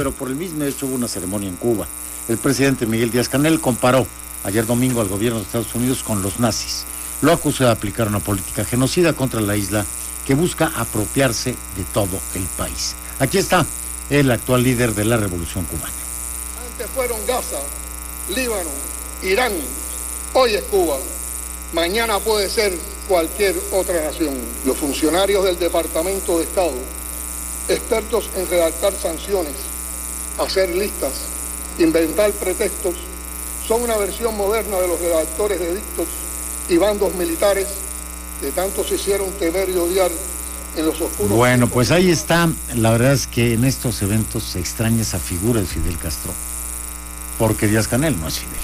pero por el mismo hecho hubo una ceremonia en Cuba. El presidente Miguel Díaz-Canel comparó ayer domingo al gobierno de Estados Unidos con los nazis. Lo acusó de aplicar una política genocida contra la isla que busca apropiarse de todo el país. Aquí está el actual líder de la revolución cubana. Antes fueron Gaza, Líbano, Irán, hoy es Cuba, mañana puede ser cualquier otra nación. Los funcionarios del Departamento de Estado, expertos en redactar sanciones, hacer listas, inventar pretextos, son una versión moderna de los redactores de edictos y bandos militares que tanto se hicieron temer y odiar en los oscuros. Bueno, pues ahí está. La verdad es que en estos eventos se extraña esa figura de Fidel Castro, porque Díaz-Canel no es Fidel.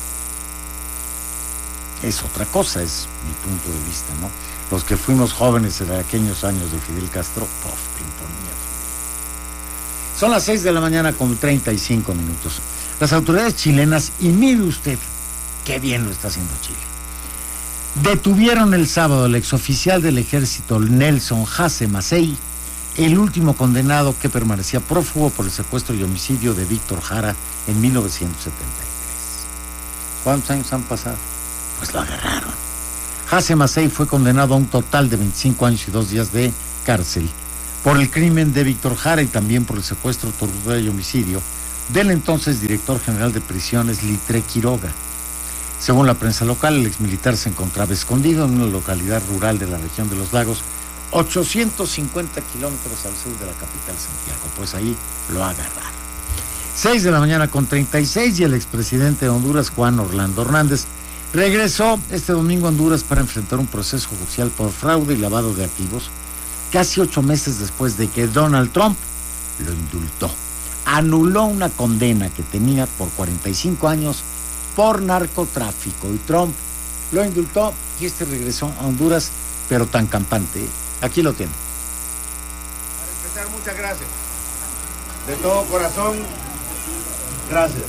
Es otra cosa, es mi punto de vista, ¿no? Los que fuimos jóvenes en aquellos años de Fidel Castro, que imponía Fidel. Son las 6 de la mañana con 35 minutos. Las autoridades chilenas, y mire usted, qué bien lo está haciendo Chile, detuvieron el sábado al exoficial del ejército Nelson Hasse Masei, el último condenado que permanecía prófugo por el secuestro y homicidio de Víctor Jara en 1973. ¿Cuántos años han pasado? Pues lo agarraron. Hasse Masei fue condenado a un total de 25 años y 2 días de cárcel por el crimen de Víctor Jara y también por el secuestro, tortura y homicidio del entonces director general de prisiones Litre Quiroga. Según la prensa local, el exmilitar se encontraba escondido en una localidad rural de la región de Los Lagos, 850 kilómetros al sur de la capital Santiago. Pues ahí lo agarraron. 6 de la mañana con 36 y el expresidente de Honduras, Juan Orlando Hernández, regresó este domingo a Honduras para enfrentar un proceso judicial por fraude y lavado de activos, casi 8 meses después de que Donald Trump lo indultó. Anuló una condena que tenía por 45 años por narcotráfico y Trump lo indultó y regresó a Honduras, pero tan campante. Aquí lo tiene. Para empezar, muchas gracias. De todo corazón, gracias.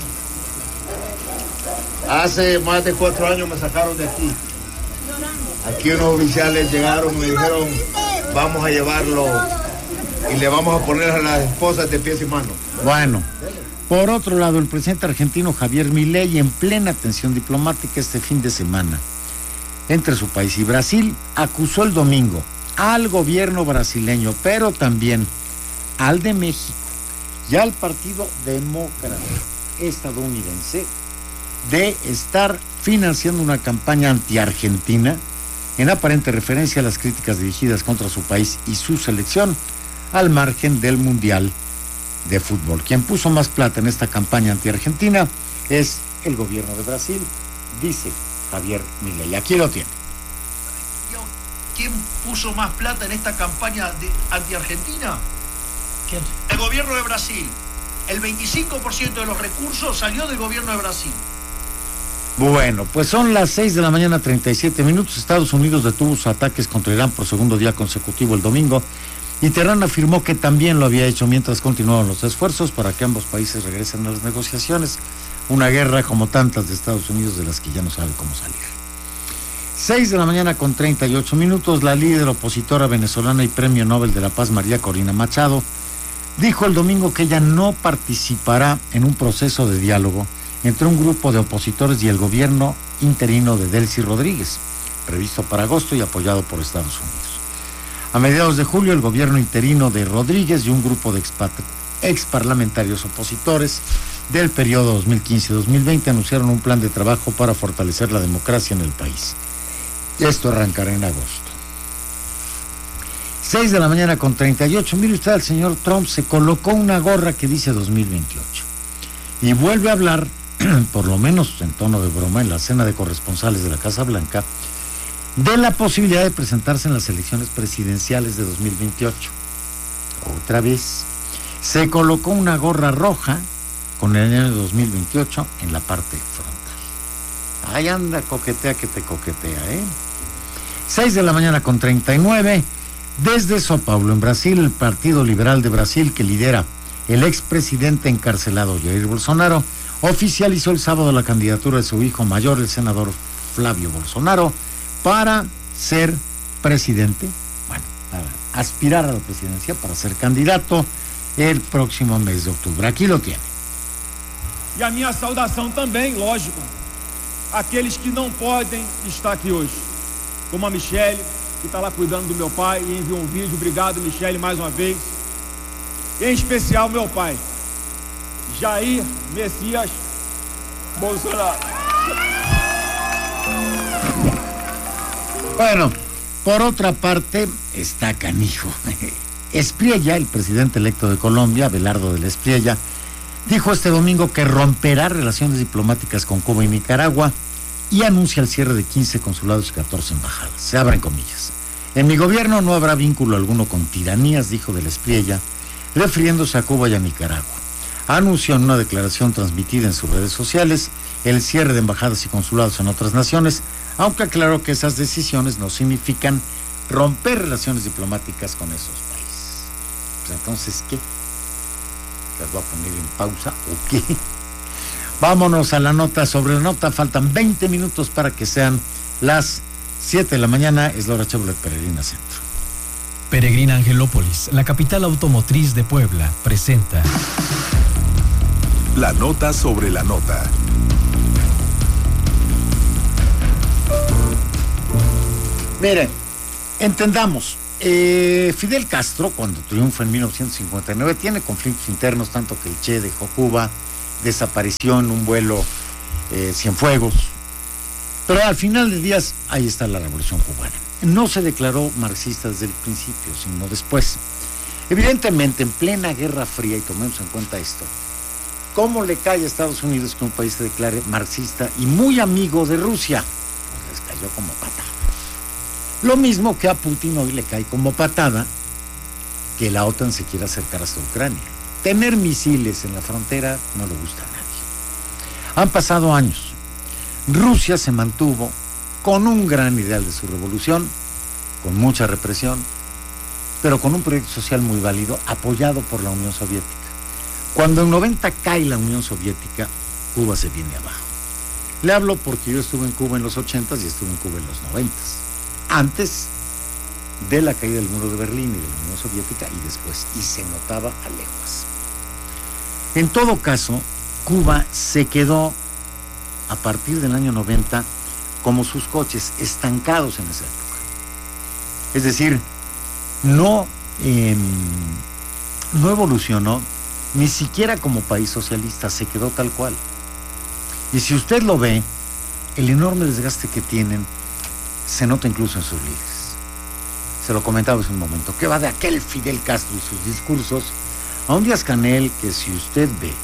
Hace más de 4 años me sacaron de aquí. Aquí unos oficiales llegaron y me dijeron, vamos a llevarlo y le vamos a poner a las esposas de pies y manos. Bueno, por otro lado, el presidente argentino Javier Milei, en plena tensión diplomática este fin de semana entre su país y Brasil, acusó el domingo al gobierno brasileño, pero también al de México y al Partido Demócrata estadounidense de estar financiando una campaña anti-argentina en aparente referencia a las críticas dirigidas contra su país y su selección al margen del Mundial de Fútbol. Quien puso más plata en esta campaña anti-argentina es el gobierno de Brasil, dice Javier Milei. Aquí lo tiene. ¿Quién puso más plata en esta campaña anti-argentina? ¿Quién? El gobierno de Brasil. El 25% de los recursos salió del gobierno de Brasil. Bueno, pues son las 6 de la mañana 37 minutos. Estados Unidos detuvo sus ataques contra Irán por segundo día consecutivo el domingo y Teherán afirmó que también lo había hecho mientras continuaban los esfuerzos para que ambos países regresen a las negociaciones. Una guerra como tantas de Estados Unidos de las que ya no sabe cómo salir. 6 de la mañana con 38 minutos. La líder opositora venezolana y Premio Nobel de la Paz, María Corina Machado, dijo el domingo que ella no participará en un proceso de diálogo entre un grupo de opositores y el gobierno interino de Delcy Rodríguez, previsto para agosto y apoyado por Estados Unidos. A mediados de julio, el gobierno interino de Rodríguez y un grupo de exparlamentarios opositores del periodo 2015-2020 anunciaron un plan de trabajo para fortalecer la democracia en el país. Esto arrancará en agosto. 6 de la mañana con 38. Mire usted, al señor Trump se colocó una gorra que dice 2028 y vuelve a hablar, por lo menos en tono de broma, en la cena de corresponsales de la Casa Blanca, de la posibilidad de presentarse en las elecciones presidenciales de 2028. Otra vez, se colocó una gorra roja con el año 2028 en la parte frontal. Ahí anda, coquetea que te coquetea, 6 de la mañana con 39. Desde São Paulo, en Brasil, el Partido Liberal de Brasil, que lidera el expresidente encarcelado Jair Bolsonaro, oficializó el sábado la candidatura de su hijo mayor, el senador Flávio Bolsonaro, para ser presidente, para aspirar a la presidencia, para ser candidato el próximo mes de octubre. Aquí lo tiene. E a minha saudação também, lógico, àqueles que não podem estar aqui hoje, como a Michele, que está lá cuidando do meu pai e enviou um vídeo. Obrigado, Michele, mais uma vez. E em especial meu pai, Jair Messias Bolsonaro. Bueno, por otra parte, está canijo. Espriella, el presidente electo de Colombia, Abelardo de la Espriella, dijo este domingo que romperá relaciones diplomáticas con Cuba y Nicaragua y anuncia el cierre de 15 consulados y 14 embajadas. Se abren comillas. En mi gobierno no habrá vínculo alguno con tiranías, dijo de la Espriella, refiriéndose a Cuba y a Nicaragua. Anunció en una declaración transmitida en sus redes sociales el cierre de embajadas y consulados en otras naciones, aunque aclaró que esas decisiones no significan romper relaciones diplomáticas con esos países. Pues entonces, ¿qué? ¿Las voy a poner en pausa o qué? Vámonos a la nota sobre la nota. Faltan 20 minutos para que sean las 7 de la mañana. Es la hora Chevrolet Peregrina Centro. Peregrina Angelópolis, la capital automotriz de Puebla, presenta la nota sobre la nota. Miren, entendamos, Fidel Castro, cuando triunfa en 1959, tiene conflictos internos, tanto que el Che dejó Cuba, desapareció en un vuelo Cienfuegos, pero al final del día ahí está la revolución cubana. No se declaró marxista desde el principio, sino después. Evidentemente, en plena Guerra Fría, y tomemos en cuenta esto, ¿cómo le cae a Estados Unidos que un país se declare marxista y muy amigo de Rusia? Pues les cayó como patada. Lo mismo que a Putin hoy le cae como patada que la OTAN se quiera acercar hasta Ucrania. Tener misiles en la frontera no le gusta a nadie. Han pasado años. Rusia se mantuvo con un gran ideal de su revolución, con mucha represión, pero con un proyecto social muy válido, apoyado por la Unión Soviética. Cuando en 90 cae la Unión Soviética, Cuba se viene abajo. Le hablo porque yo estuve en Cuba en los 80s y estuve en Cuba en los 90s. Antes de la caída del muro de Berlín y de la Unión Soviética y después, y se notaba a leguas. En todo caso, Cuba se quedó a partir del año 90 como sus coches, estancados en esa época. Es decir, no evolucionó ni siquiera como país socialista, se quedó tal cual. Y si usted lo ve, el enorme desgaste que tienen se nota incluso en sus líderes. Se lo comentaba hace un momento, que va de aquel Fidel Castro y sus discursos a un Díaz-Canel que, si usted ve,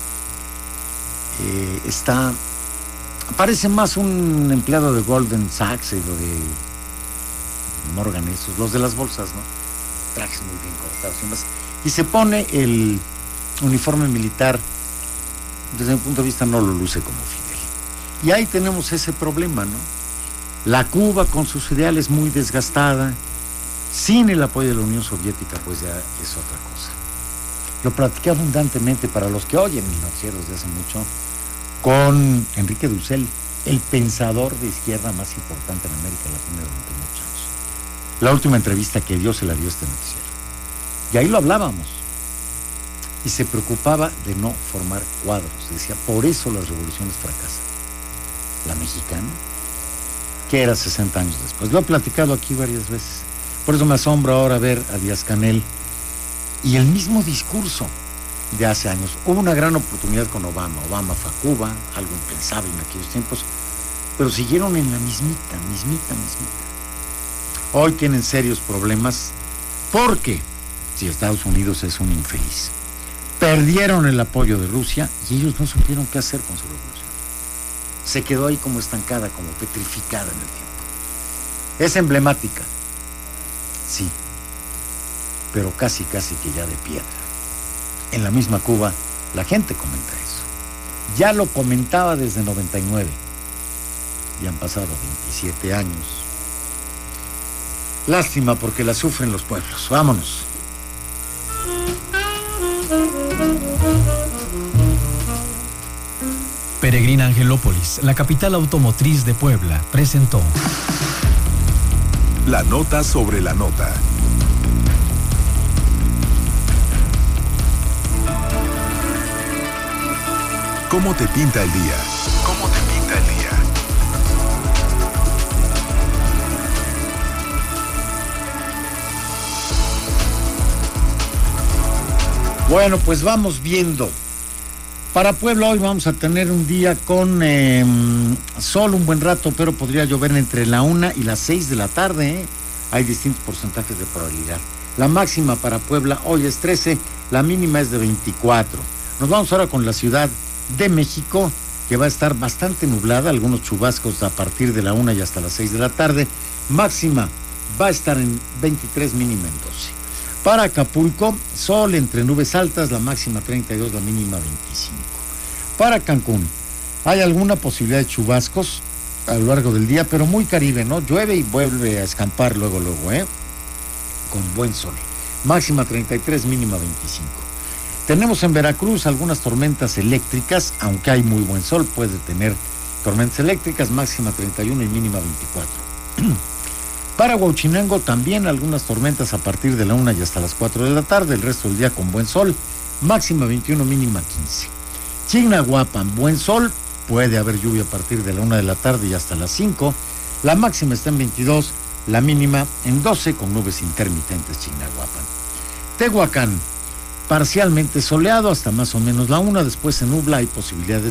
parece más un empleado de Goldman Sachs y lo de Morgan, esos, los de las bolsas, ¿no? Trajes muy bien cortados y más. Y se pone el uniforme militar, desde mi punto de vista no lo luce como Fidel. Y ahí tenemos ese problema, ¿no? La Cuba con sus ideales muy desgastada, sin el apoyo de la Unión Soviética, pues ya es otra cosa. Lo platiqué abundantemente para los que oyen mis noticieros de hace mucho, con Enrique Dussel, el pensador de izquierda más importante en América Latina durante muchos años. La última entrevista que dio se la dio este noticiero. Y ahí lo hablábamos. Y se preocupaba de no formar cuadros. Decía, por eso las revoluciones fracasan. La mexicana, que era 60 años después. Lo he platicado aquí varias veces. Por eso me asombra ahora ver a Díaz-Canel y el mismo discurso de hace años. Hubo una gran oportunidad con Obama. Obama fue a Cuba, algo impensable en aquellos tiempos, pero siguieron en la mismita. Hoy tienen serios problemas porque si Estados Unidos es un infeliz. Perdieron el apoyo de Rusia y ellos no supieron qué hacer con su revolución. Se quedó ahí como estancada, como petrificada en el tiempo. Es emblemática, sí, pero casi que ya de piedra. En la misma Cuba, la gente comenta eso. Ya lo comentaba desde 99. Y han pasado 27 años. Lástima porque la sufren los pueblos. Vámonos. Peregrina Angelópolis, la capital automotriz de Puebla, presentó la nota sobre la nota. ¿Cómo te pinta el día? ¿Cómo te pinta el día? Bueno, pues vamos viendo. Para Puebla hoy vamos a tener un día con sol un buen rato, pero podría llover entre la 1 y las 6 de la tarde. Hay distintos porcentajes de probabilidad. La máxima para Puebla hoy es 13, la mínima es de 24. Nos vamos ahora con la Ciudad de México, que va a estar bastante nublada, algunos chubascos a partir de la 1 y hasta las 6 de la tarde. Máxima va a estar en 23, mínima en 12. Para Acapulco, sol entre nubes altas, la máxima 32, la mínima 25. Para Cancún, hay alguna posibilidad de chubascos a lo largo del día, pero muy Caribe, ¿no? Llueve y vuelve a escampar luego, con buen sol. Máxima 33, mínima 25. Tenemos en Veracruz algunas tormentas eléctricas, aunque hay muy buen sol, puede tener tormentas eléctricas, máxima 31 y mínima 24. Para Huauchinango también algunas tormentas a partir de la 1 y hasta las 4 de la tarde, el resto del día con buen sol, máxima 21, mínima 15. Chignahuapan, buen sol, puede haber lluvia a partir de la 1 de la tarde y hasta las 5, la máxima está en 22, la mínima en 12 con nubes intermitentes. Chignahuapan. Tehuacán, parcialmente soleado hasta más o menos la 1, después se nubla, hay posibilidades